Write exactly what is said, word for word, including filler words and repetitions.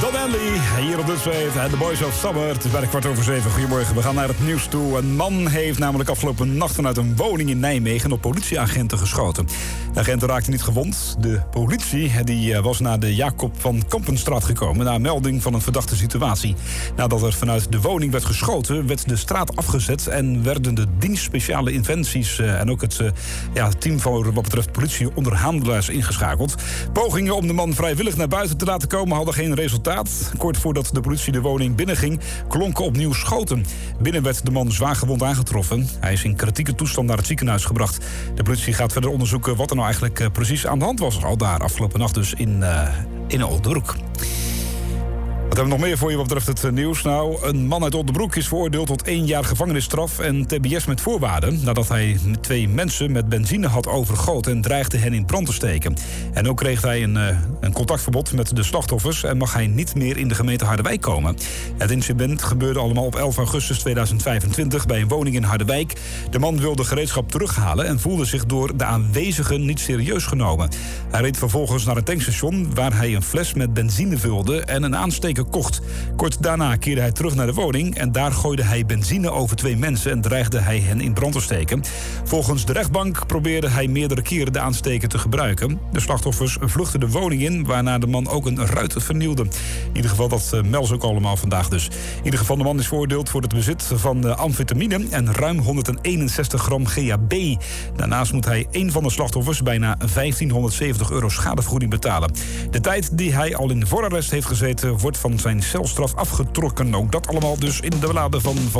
Stanley, hier op de Zweet en The Boys of Summer. Het is bijna kwart over zeven. Goedemorgen, we gaan naar het nieuws toe. Een man heeft namelijk afgelopen nacht vanuit een woning in Nijmegen op politieagenten geschoten. De agenten raakten niet gewond. De politie die was naar de Jacob van Kampenstraat gekomen na een melding van een verdachte situatie. Nadat er vanuit de woning werd geschoten, werd de straat afgezet en werden de dienst speciale interventies en ook het ja, team voor wat betreft politie onderhandelaars ingeschakeld. Pogingen om de man vrijwillig naar buiten te laten komen hadden geen resultaat. Kort voordat de politie de woning binnenging, klonken opnieuw schoten. Binnen werd de man zwaar gewond aangetroffen. Hij is in kritieke toestand naar het ziekenhuis gebracht. De politie gaat verder onderzoeken wat er nou eigenlijk precies aan de hand was. Al daar afgelopen nacht dus in, uh, in Oldenbroek. Wat hebben we nog meer voor je wat betreft het nieuws? Nou, een man uit Oldenbroek is veroordeeld tot één jaar gevangenisstraf en T B S met voorwaarden, nadat hij twee mensen met benzine had overgoten en dreigde hen in brand te steken. En ook kreeg hij een, een contactverbod met de slachtoffers en mag hij niet meer in de gemeente Harderwijk komen. Het incident gebeurde allemaal op elf augustus tweeduizend vijfentwintig bij een woning in Harderwijk. De man wilde gereedschap terughalen en voelde zich door de aanwezigen niet serieus genomen. Hij reed vervolgens naar een tankstation waar hij een fles met benzine vulde en een aansteker kocht. Kort daarna keerde hij terug naar de woning en daar gooide hij benzine over twee mensen en dreigde hij hen in brand te steken. Volgens de rechtbank probeerde hij meerdere keren de aansteker te gebruiken. De slachtoffers vluchtten de woning in, waarna de man ook een ruit vernielde. In ieder geval, dat uh, meldt ze ook allemaal vandaag dus. In ieder geval, de man is veroordeeld voor het bezit van uh, amfetamine en ruim honderdeenenzestig gram G H B. Daarnaast moet hij één van de slachtoffers bijna vijftienhonderdzeventig euro schadevergoeding betalen. De tijd die hij al in voorarrest heeft gezeten wordt van zijn celstraf afgetrokken. Ook dat allemaal dus in de bladen van... van